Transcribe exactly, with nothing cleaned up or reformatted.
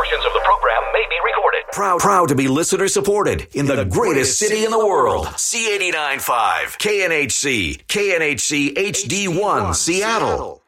Portions of the program may be recorded. Proud, proud to be listener supported in the, the greatest city in the world. C eighty-nine point five, K N H C, K N H C H D one, Seattle.